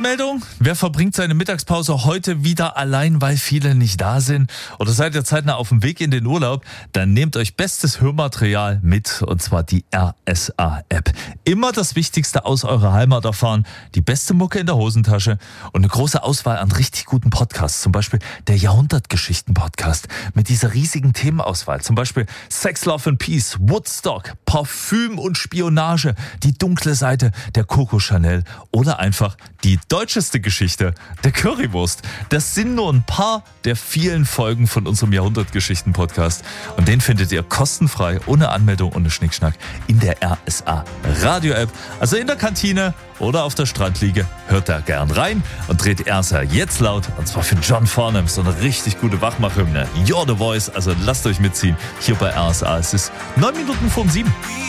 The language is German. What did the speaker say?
Anmeldung? Wer verbringt seine Mittagspause heute wieder allein, weil viele nicht da sind? Oder seid ihr zeitnah auf dem Weg in den Urlaub? Dann nehmt euch bestes Hörmaterial mit, und zwar die RSA-App. Immer das Wichtigste aus eurer Heimat erfahren, die beste Mucke in der Hosentasche und eine große Auswahl an richtig guten Podcasts. Zum Beispiel der Jahrhundertgeschichten-Podcast mit dieser riesigen Themenauswahl. Zum Beispiel Sex, Love and Peace, Woodstock, Parfüm und Spionage, die dunkle Seite der Coco Chanel oder einfach die deutscheste Geschichte der Currywurst. Das sind nur ein paar der vielen Folgen von unserem Jahrhundertgeschichten-Podcast. Und den findet ihr kostenfrei, ohne Anmeldung, ohne Schnickschnack in der RSA Radio-App. Also in der Kantine oder auf der Strandliege. Hört da gern rein und dreht RSA jetzt laut. Und zwar für John Farnham, so eine richtig gute Wachmachhymne. You're the Voice, also lasst euch mitziehen hier bei RSA. Es ist 9 Minuten vor 7.